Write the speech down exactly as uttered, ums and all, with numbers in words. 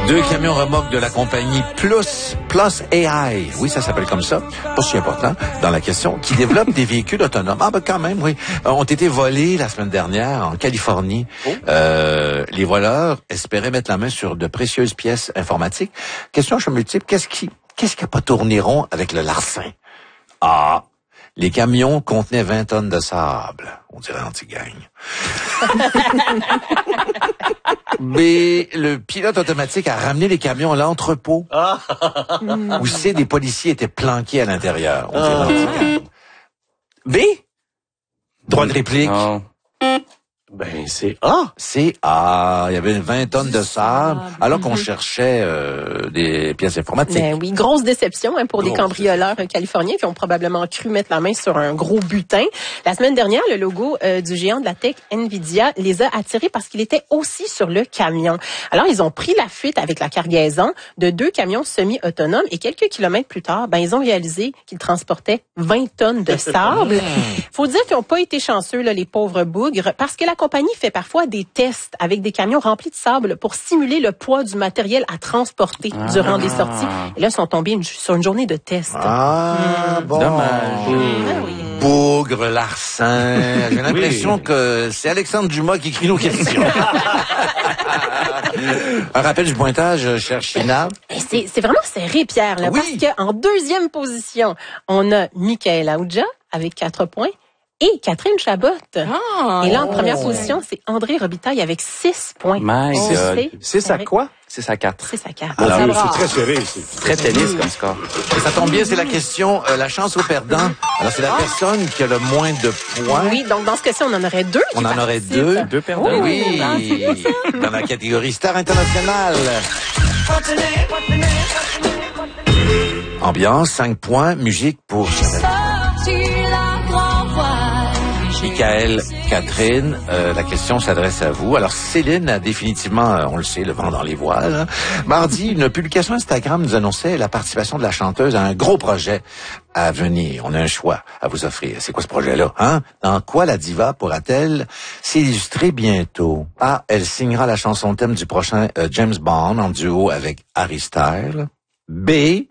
Deux camions remorques de la compagnie Plus, Plus A I, oui, ça s'appelle comme ça, pas si important dans la question, qui développe des véhicules autonomes. Ah ben quand même, oui, euh, ont été volés la semaine dernière en Californie. Oh. Euh, les voleurs espéraient mettre la main sur de précieuses pièces informatiques. Question je multiple, qu'est-ce qui, qu'est-ce qui a pas tourné rond avec le larcin? Ah, les camions contenaient vingt tonnes de sable. On dirait anti-gang. Mais le pilote automatique a ramené les camions à l'entrepôt ah. où c'est des policiers étaient planqués à l'intérieur. On dirait anti-gang. B? Droit de réplique. Non. Ben, c'est A. C'est A. Il y avait vingt tonnes de sable, alors qu'on cherchait euh, des pièces informatiques. Ben oui, grosse déception hein, pour grosse des cambrioleurs déception. californiens qui ont probablement cru mettre la main sur un gros butin. La semaine dernière, le logo euh, du géant de la tech Nvidia les a attirés parce qu'il était aussi sur le camion. Alors, ils ont pris la fuite avec la cargaison de deux camions semi-autonomes et quelques kilomètres plus tard, ben ils ont réalisé qu'ils transportaient vingt tonnes de sable. Faut dire qu'ils n'ont pas été chanceux, là, les pauvres bougres, parce que la compagnie fait parfois des tests avec des camions remplis de sable pour simuler le poids du matériel à transporter ah. durant des sorties. Et là, ils sont tombés une, sur une journée de test. Ah, mmh. bon. Dommage. Mmh. Ah, oui. Bougre, larcin. J'ai l'impression oui. que c'est Alexandre Dumas qui écrit nos questions. Un rappel du pointage, cher China. C'est, c'est vraiment serré, Pierre, là, oui. parce qu'en deuxième position, on a Michael Aoudja avec quatre points. Et Catherine Chabot. Ah, et là, en oh. première position, c'est André Robitaille avec six points. My God. six à quoi? six à quatre. six à quatre. Alors, Alors c'est très serré ici. Très tennis comme score. Et ça tombe bien, c'est la question, euh, la chance au perdant. Alors, c'est la personne qui a le moins de points. Oui, donc dans ce cas-ci, on en aurait deux. On en aurait deux. Deux perdants. Oh, oui, dans la catégorie Star Internationale. Ambiance, cinq points. Musique pour Chanel. Michael, Catherine, euh, la question s'adresse à vous. Alors, Céline a définitivement, euh, on le sait, le vent dans les voiles. Mardi, une publication Instagram nous annonçait la participation de la chanteuse à un gros projet à venir. On a un choix à vous offrir. C'est quoi ce projet-là, hein? Dans quoi la diva pourra-t-elle s'illustrer bientôt? A, elle signera la chanson thème du prochain euh, James Bond en duo avec Harry Styles. B,